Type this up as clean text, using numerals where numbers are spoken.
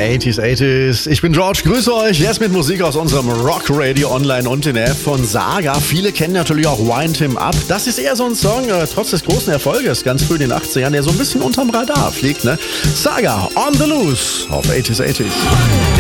80s, 80s. Ich bin George, grüße euch. Jetzt mit Musik aus unserem Rock Radio Online und in der App von Saga. Viele kennen natürlich auch Wind Him Up. Das ist eher so ein Song, trotz des großen Erfolges, ganz früh in den 80ern, der so ein bisschen unterm Radar fliegt, ne? Saga, On the Loose auf 80s, 80s.